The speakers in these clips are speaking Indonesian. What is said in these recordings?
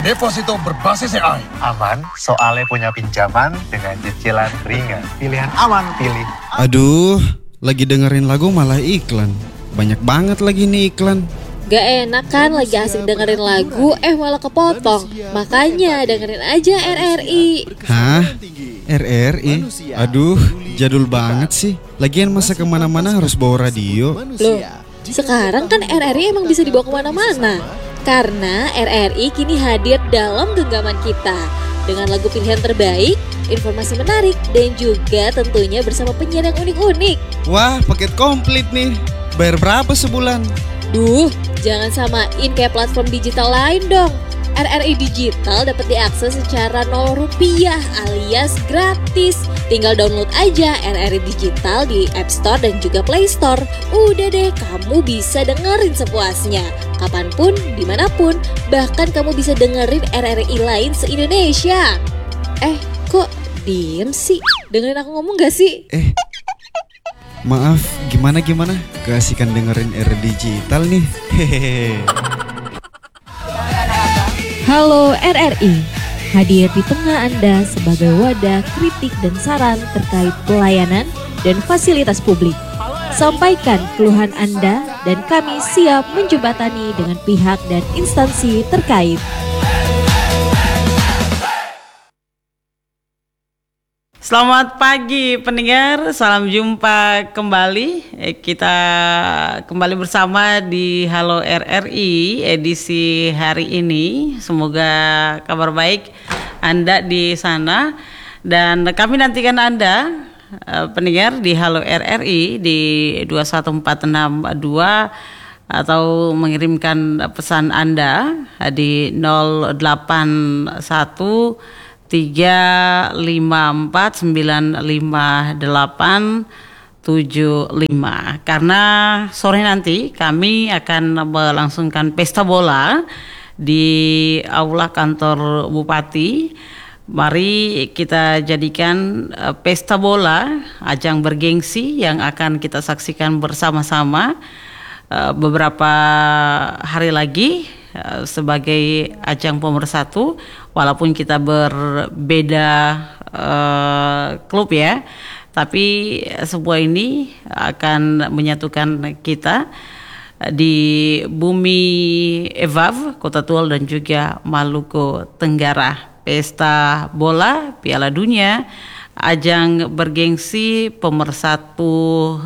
deposito berbasis AI. Aman, soalnya punya pinjaman dengan cicilan ringan. Pilihan aman, pilih. Aduh, lagi dengerin lagu malah iklan. Banyak banget lagi nih iklan. Gak enak kan lagi asik dengerin lagu malah kepotong. Makanya dengerin aja RRI. Hah? RRI? Aduh, jadul banget sih. Lagian masa kemana-mana harus bawa radio. Loh, sekarang kan RRI emang bisa dibawa kemana-mana. Karena RRI kini hadir dalam genggaman kita. Dengan lagu pilihan terbaik, informasi menarik, dan juga tentunya bersama penyiar yang unik-unik. Wah, paket komplit nih. Bayar berapa sebulan? Duh, jangan samain kayak platform digital lain dong. RRI Digital dapat diakses secara Rp0 alias gratis. Tinggal download aja RRI Digital di App Store dan juga Play Store. Udah deh, kamu bisa dengerin sepuasnya. Kapanpun, dimanapun. Bahkan kamu bisa dengerin RRI lain se-Indonesia. Kok diem sih? Dengerin aku ngomong gak sih? Maaf, gimana? Keasikan dengerin RRI Digital nih. Hehehe. Halo RRI, hadir di tengah Anda sebagai wadah kritik dan saran terkait pelayanan dan fasilitas publik. Sampaikan keluhan Anda dan kami siap menjembatani dengan pihak dan instansi terkait. Selamat pagi pendengar, salam jumpa kembali. Kita kembali bersama di Halo RRI edisi hari ini. Semoga kabar baik Anda di sana. Dan kami nantikan Anda pendengar di Halo RRI di 21462 atau mengirimkan pesan Anda di 081 354957875. Karena sore nanti kami akan melangsungkan pesta bola di aula kantor Bupati. Mari kita jadikan pesta bola ajang bergengsi yang akan kita saksikan bersama-sama beberapa hari lagi sebagai ajang pemersatu, walaupun kita berbeda klub ya, tapi semua ini akan menyatukan kita di bumi EVAV, Kota Tual dan juga Maluku Tenggara. Pesta bola Piala Dunia, ajang bergengsi pemersatu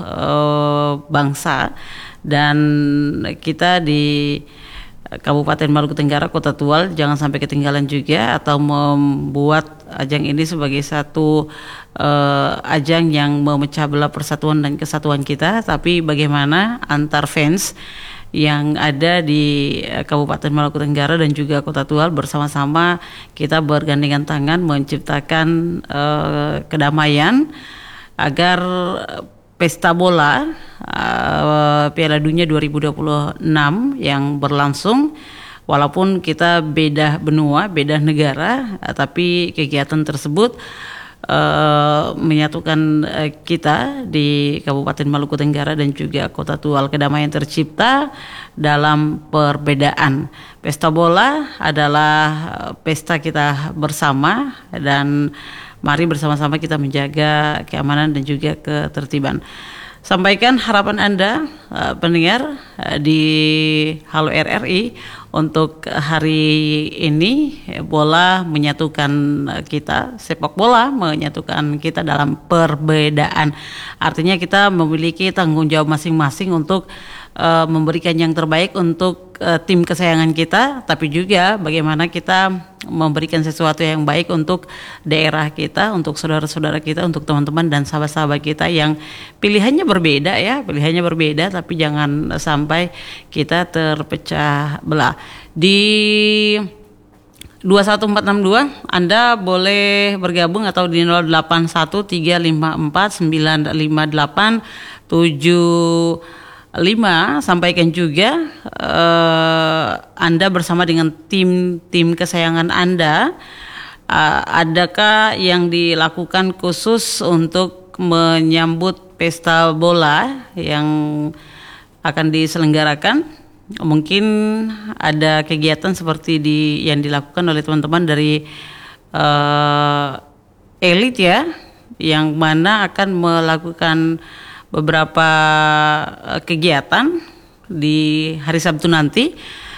bangsa, dan kita di Kabupaten Maluku Tenggara, Kota Tual jangan sampai ketinggalan juga atau membuat ajang ini sebagai satu ajang yang memecah belah persatuan dan kesatuan kita, tapi bagaimana antar fans yang ada di Kabupaten Maluku Tenggara dan juga Kota Tual bersama-sama kita bergandengan tangan menciptakan kedamaian agar pesta bola Piala Dunia 2026 yang berlangsung, walaupun kita beda benua, beda negara, tapi kegiatan tersebut menyatukan kita di Kabupaten Maluku Tenggara dan juga Kota Tual. Kedamaian tercipta dalam perbedaan. Pesta bola adalah pesta kita bersama, dan mari bersama-sama kita menjaga keamanan dan juga ketertiban. Sampaikan harapan Anda pendengar di Halo RRI untuk hari ini. Bola menyatukan kita, sepak bola menyatukan kita dalam perbedaan. Artinya kita memiliki tanggung jawab masing-masing untuk memberikan yang terbaik untuk tim kesayangan kita, tapi juga bagaimana kita memberikan sesuatu yang baik untuk daerah kita, untuk saudara-saudara kita, untuk teman-teman dan sahabat-sahabat kita yang pilihannya berbeda ya, pilihannya berbeda, tapi jangan sampai kita terpecah belah. Di 21462 Anda boleh bergabung atau di 0813549587 sampaikan juga Anda bersama dengan tim kesayangan Anda. Adakah yang dilakukan khusus untuk menyambut pesta bola yang akan diselenggarakan mungkin ada kegiatan seperti yang dilakukan oleh teman-teman dari elit ya, yang mana akan melakukan beberapa kegiatan di hari Sabtu nanti,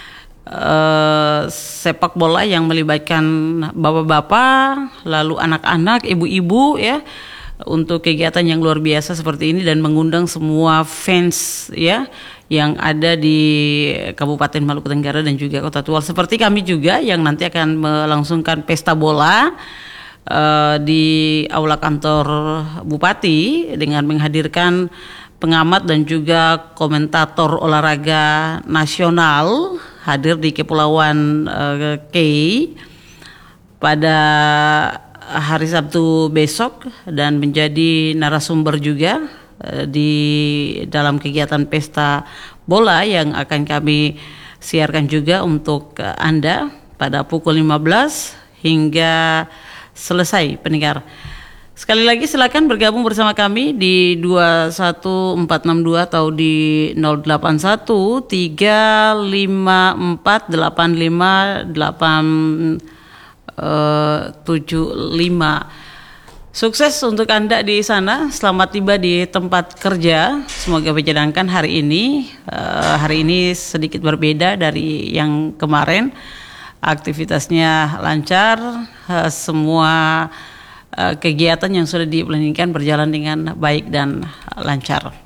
sepak bola yang melibatkan bapak-bapak, lalu anak-anak, ibu-ibu ya, untuk kegiatan yang luar biasa seperti ini dan mengundang semua fans ya yang ada di Kabupaten Maluku Tenggara dan juga Kota Tual, seperti kami juga yang nanti akan melangsungkan pesta bola di aula kantor Bupati dengan menghadirkan pengamat dan juga komentator olahraga nasional hadir di Kepulauan Kei pada hari Sabtu besok dan menjadi narasumber juga di dalam kegiatan pesta bola yang akan kami siarkan juga untuk Anda pada pukul 15 hingga selesai pendengar. Sekali lagi silakan bergabung bersama kami di 21462 atau di 081 354 8575. Sukses untuk Anda di sana. Selamat tiba di tempat kerja. Semoga menyenangkan hari ini. Hari ini sedikit berbeda dari yang kemarin. Aktivitasnya lancar. Semua kegiatan yang sudah diplaningkan berjalan dengan baik dan lancar.